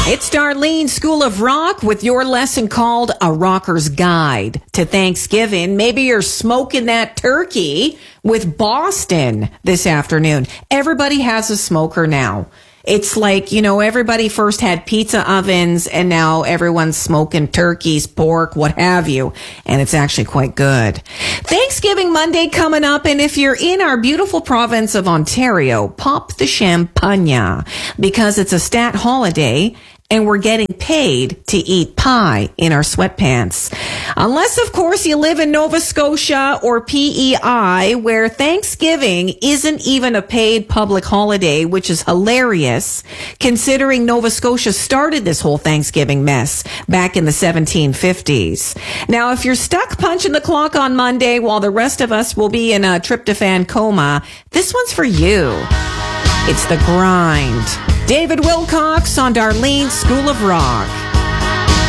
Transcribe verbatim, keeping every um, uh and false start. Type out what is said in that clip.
It's Darlene, School of Rock, with your lesson called A Rocker's Guide to Thanksgiving. Maybe you're smoking that turkey with Boston this afternoon. Everybody has a smoker now. It's like, you know, everybody first had pizza ovens and now everyone's smoking turkeys, pork, what have you. And it's actually quite good. Thanksgiving Monday coming up. And if you're in our beautiful province of Ontario, pop the champagne because it's a stat holiday and we're getting paid to eat pie in our sweatpants. Unless, of course, you live in Nova Scotia or P E I, where Thanksgiving isn't even a paid public holiday, which is hilarious, considering Nova Scotia started this whole Thanksgiving mess back in the seventeen fifties. Now, if you're stuck punching the clock on Monday while the rest of us will be in a tryptophan coma, this one's for you. It's The Grind. David Wilcox on Darlene's School of Rock.